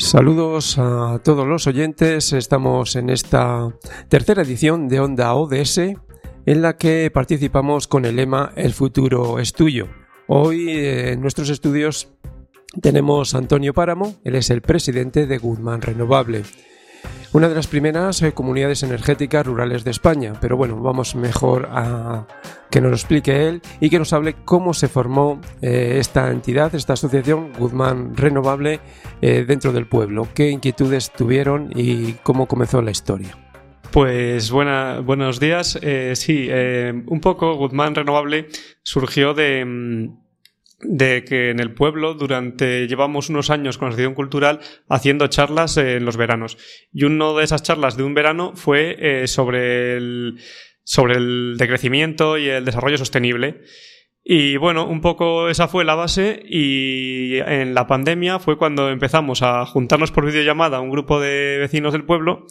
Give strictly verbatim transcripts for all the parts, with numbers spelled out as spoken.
Saludos a todos los oyentes. Estamos en esta tercera edición de Onda O D S, en la que participamos con el lema El futuro es tuyo. Hoy eh, en nuestros estudios tenemos a Antonio Páramo. Él es el presidente de Guzmán Renovable, una de las primeras eh, comunidades energéticas rurales de España. Pero bueno, vamos mejor a que nos lo explique él y que nos hable cómo se formó eh, esta entidad, esta asociación Guzmán Renovable eh, dentro del pueblo. ¿Qué inquietudes tuvieron y cómo comenzó la historia? Pues buena, buenos días. Eh, sí, eh, un poco Guzmán Renovable surgió de... de que en el pueblo durante llevamos unos años con la asociación cultural haciendo charlas en los veranos, y una de esas charlas de un verano fue eh, sobre el sobre el decrecimiento y el desarrollo sostenible. Y bueno, un poco esa fue la base, y en la pandemia fue cuando empezamos a juntarnos por videollamada un grupo de vecinos del pueblo.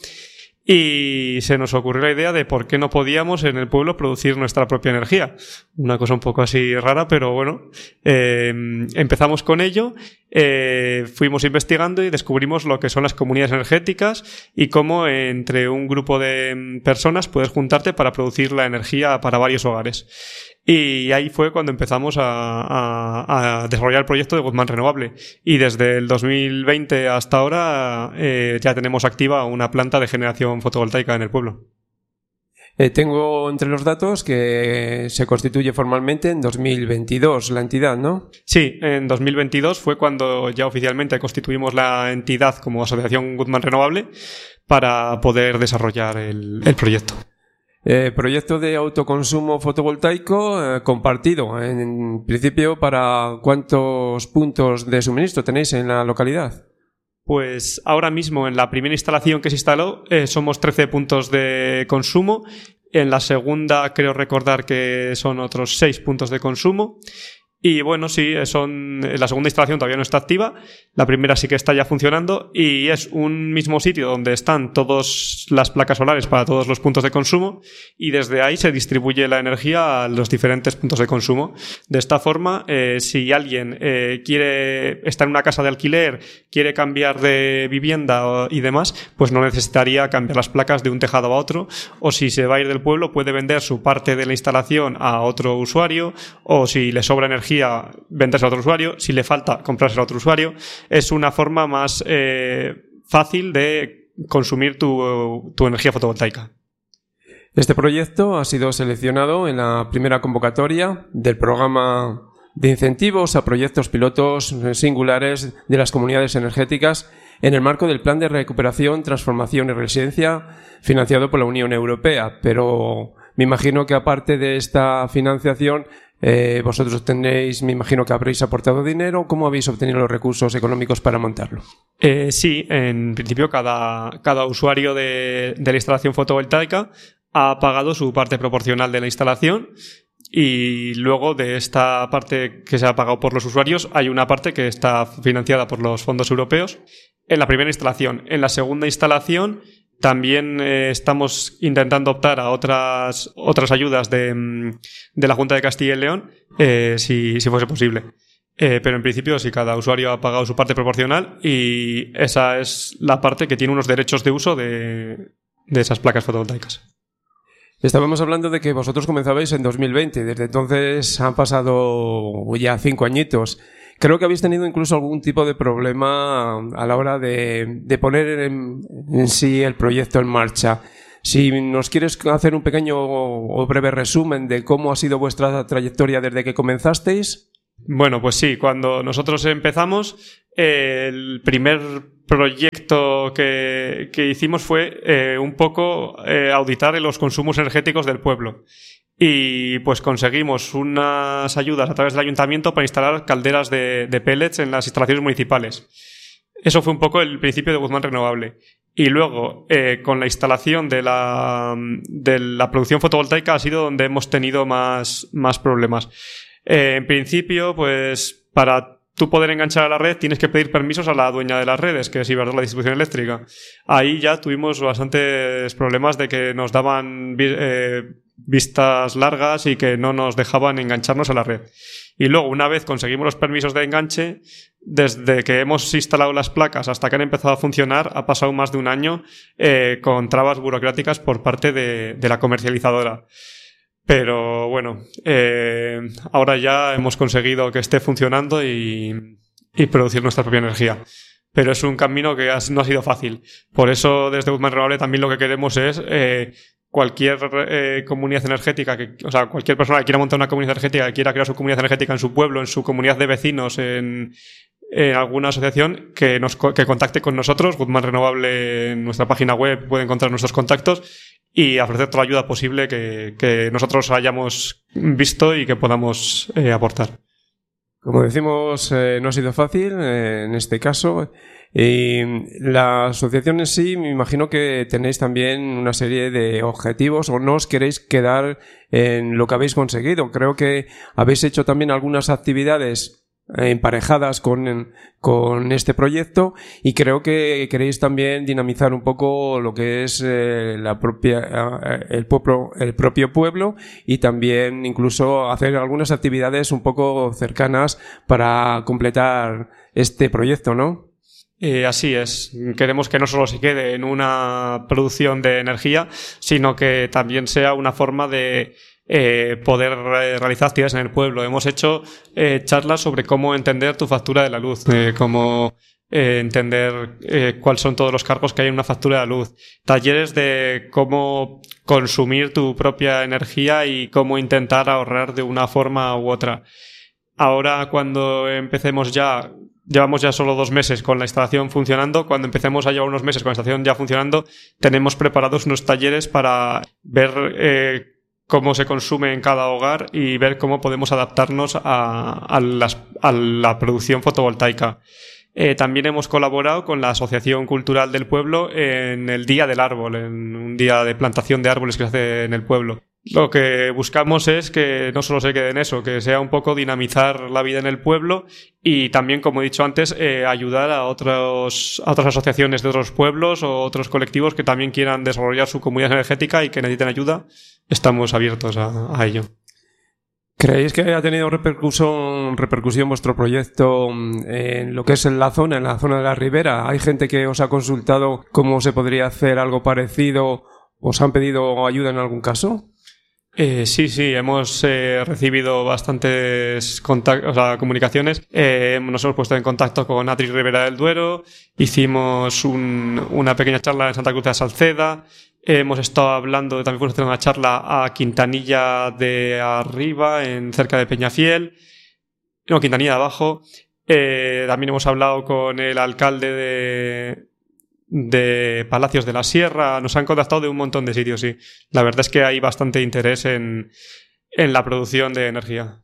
Y se nos ocurrió la idea de por qué no podíamos en el pueblo producir nuestra propia energía. Una cosa un poco así rara, pero bueno, eh, empezamos con ello, eh, fuimos investigando y descubrimos lo que son las comunidades energéticas y cómo entre un grupo de personas puedes juntarte para producir la energía para varios hogares. Y ahí fue cuando empezamos a, a, a desarrollar el proyecto de Guzmán Renovable. Y desde el dos mil veinte hasta ahora eh, ya tenemos activa una planta de generación fotovoltaica en el pueblo. Eh, tengo entre los datos que se constituye formalmente en dos mil veintidós la entidad, ¿no? Sí, en dos mil veintidós fue cuando ya oficialmente constituimos la entidad como Asociación Guzmán Renovable para poder desarrollar el, el proyecto. Eh, proyecto de autoconsumo fotovoltaico eh, compartido. En principio, ¿para cuántos puntos de suministro tenéis en la localidad? Pues ahora mismo en la primera instalación que se instaló eh, somos trece puntos de consumo. En la segunda creo recordar que son otros seis puntos de consumo. Y bueno, sí, son, la segunda instalación todavía no está activa, la primera sí que está ya funcionando, y es un mismo sitio donde están todas las placas solares para todos los puntos de consumo, y desde ahí se distribuye la energía a los diferentes puntos de consumo. De esta forma, eh, si alguien eh, quiere estar en una casa de alquiler, quiere cambiar de vivienda o, y demás, pues no necesitaría cambiar las placas de un tejado a otro, o si se va a ir del pueblo puede vender su parte de la instalación a otro usuario, o si le sobra energía venderse a otro usuario, si le falta comprarse a otro usuario. Es una forma más eh, fácil de consumir tu, tu energía fotovoltaica. Este proyecto ha sido seleccionado en la primera convocatoria del programa de incentivos a proyectos pilotos singulares de las comunidades energéticas en el marco del Plan de Recuperación, Transformación y Resiliencia financiado por la Unión Europea. Pero me imagino que aparte de esta financiación, Eh, vosotros tenéis, me imagino que habréis aportado dinero. ¿Cómo habéis obtenido los recursos económicos para montarlo? Eh, sí, en principio cada, cada usuario de, de la instalación fotovoltaica ha pagado su parte proporcional de la instalación, y luego de esta parte que se ha pagado por los usuarios hay una parte que está financiada por los fondos europeos en la primera instalación. En la segunda instalación también eh, estamos intentando optar a otras otras ayudas de, de la Junta de Castilla y León, eh, si, si fuese posible. Eh, pero en principio sí, cada usuario ha pagado su parte proporcional, y esa es la parte que tiene unos derechos de uso de, de esas placas fotovoltaicas. Estábamos hablando de que vosotros comenzabais en dos mil veinte. Desde entonces han pasado ya cinco añitos. Creo que habéis tenido incluso algún tipo de problema a la hora de, de poner en, en sí el proyecto en marcha. Si nos quieres hacer un pequeño o breve resumen de cómo ha sido vuestra trayectoria desde que comenzasteis. Bueno, pues sí, cuando nosotros empezamos, eh, el primer proyecto que, que hicimos fue eh, un poco eh, auditar los consumos energéticos del pueblo. Y pues conseguimos unas ayudas a través del ayuntamiento para instalar calderas de, de pellets en las instalaciones municipales. Eso fue un poco el principio de Guzmán Renovable. Y luego, eh, con la instalación de la, de la producción fotovoltaica ha sido donde hemos tenido más, más problemas. Eh, en principio, pues para tú poder enganchar a la red tienes que pedir permisos a la dueña de las redes, que es Iberdrola Distribución Eléctrica. Ahí ya tuvimos bastantes problemas de que nos daban eh, vistas largas y que no nos dejaban engancharnos a la red. Y luego, una vez conseguimos los permisos de enganche, desde que hemos instalado las placas hasta que han empezado a funcionar, ha pasado más de un año eh, con trabas burocráticas por parte de, de la comercializadora. Pero bueno, eh, ahora ya hemos conseguido que esté funcionando y, y producir nuestra propia energía. Pero es un camino que no ha sido fácil. Por eso, desde Guzmán Renovable también lo que queremos es eh, cualquier eh, comunidad energética, que, o sea, cualquier persona que quiera montar una comunidad energética, que quiera crear su comunidad energética en su pueblo, en su comunidad de vecinos, en, en alguna asociación, que nos que contacte con nosotros. Guzmán Renovable, en nuestra página web puede encontrar nuestros contactos y ofrecer toda la ayuda posible que, que nosotros hayamos visto y que podamos eh, aportar. Como decimos, eh, no ha sido fácil eh, en este caso. Y la asociación en sí, me imagino que tenéis también una serie de objetivos o no os queréis quedar en lo que habéis conseguido. Creo que habéis hecho también algunas actividades emparejadas con, con este proyecto y creo que queréis también dinamizar un poco lo que es eh, la propia, eh, el, pueblo, el propio pueblo y también incluso hacer algunas actividades un poco cercanas para completar este proyecto, ¿no? Eh, así es. Queremos que no solo se quede en una producción de energía, sino que también sea una forma de Eh, poder realizar actividades en el pueblo. Hemos hecho eh, charlas sobre cómo entender tu factura de la luz, eh, cómo eh, entender eh, cuáles son todos los cargos que hay en una factura de la luz, talleres de cómo consumir tu propia energía y cómo intentar ahorrar de una forma u otra. Ahora, cuando empecemos ya, llevamos ya solo dos meses con la instalación funcionando, cuando empecemos a llevar unos meses con la instalación ya funcionando, tenemos preparados unos talleres para ver eh, cómo se consume en cada hogar y ver cómo podemos adaptarnos a, a, las, a la producción fotovoltaica. Eh, también hemos colaborado con la Asociación Cultural del Pueblo en el Día del Árbol, en un día de plantación de árboles que se hace en el pueblo. Lo que buscamos es que no solo se quede en eso, que sea un poco dinamizar la vida en el pueblo y también, como he dicho antes, eh, ayudar a, otros, a otras asociaciones de otros pueblos o otros colectivos que también quieran desarrollar su comunidad energética y que necesiten ayuda. Estamos abiertos a, a ello. ¿Creéis que ha tenido repercusión, repercusión vuestro proyecto en lo que es en la zona, en la zona de la Ribera? ¿Hay gente que os ha consultado cómo se podría hacer algo parecido? ¿Os han pedido ayuda en algún caso? Eh, sí, sí, hemos eh, recibido bastantes contact- o sea, comunicaciones. Eh, nos hemos puesto en contacto con Atri Ribera del Duero, hicimos un, una pequeña charla en Santa Cruz de la Salceda, eh, hemos estado hablando, también fuimos a hacer una charla a Quintanilla de Arriba, en cerca de Peñafiel, no, Quintanilla de Abajo. Eh, también hemos hablado con el alcalde de... de Palacios de la Sierra, nos han contactado de un montón de sitios, sí. La verdad es que hay bastante interés en, en la producción de energía.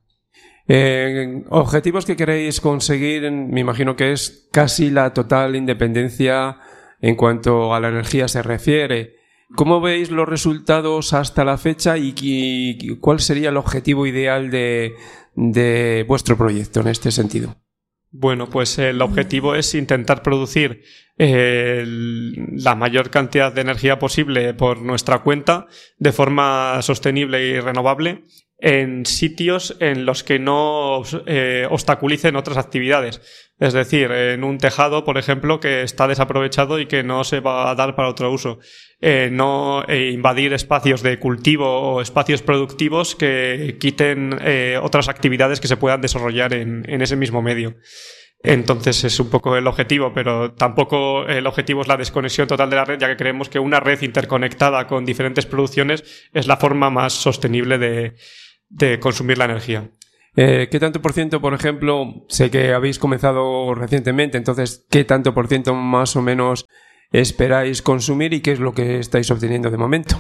Eh, objetivos que queréis conseguir, me imagino que es casi la total independencia en cuanto a la energía se refiere. ¿Cómo veis los resultados hasta la fecha y, y cuál sería el objetivo ideal de, de vuestro proyecto en este sentido? Bueno, pues el objetivo es intentar producir eh, la mayor cantidad de energía posible por nuestra cuenta de forma sostenible y renovable en sitios en los que no eh, obstaculicen otras actividades. Es decir, en un tejado, por ejemplo, que está desaprovechado y que no se va a dar para otro uso. Eh, no eh, invadir espacios de cultivo o espacios productivos que quiten eh, otras actividades que se puedan desarrollar en, en ese mismo medio. Entonces es un poco el objetivo, pero tampoco el objetivo es la desconexión total de la red, ya que creemos que una red interconectada con diferentes producciones es la forma más sostenible de, de consumir la energía. Eh, ¿Qué tanto por ciento, por ejemplo, sé que habéis comenzado recientemente, entonces, qué tanto por ciento más o menos esperáis consumir y qué es lo que estáis obteniendo de momento?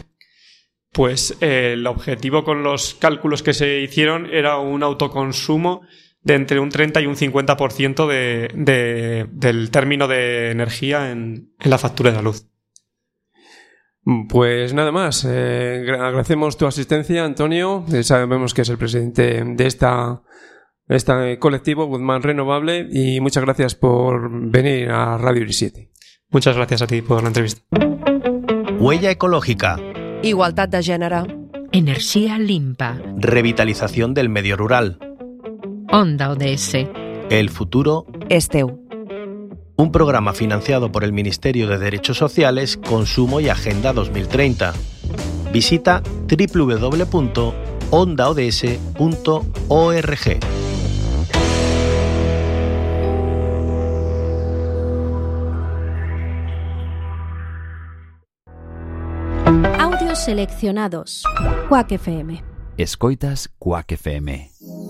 Pues eh, el objetivo con los cálculos que se hicieron era un autoconsumo de entre un treinta y un cincuenta por ciento de, de, del término de energía en, en la factura de la luz. Pues nada más, eh, agradecemos tu asistencia, Antonio. Eh, sabemos que es el presidente de esta, este colectivo Guzmán Renovable y muchas gracias por venir a Radio I siete. Muchas gracias a ti por la entrevista. Huella ecológica. Igualtat de gènere. Enerxía limpa. Revitalización del medio rural. Onda O D S. El futuro es teu. Un programa financiado por el Ministerio de Derechos Sociales, Consumo y Agenda dos mil treinta. Visita doble u doble u doble u punto onda o d s punto org. Audios seleccionados. Quack F M. Escoitas Quack F M.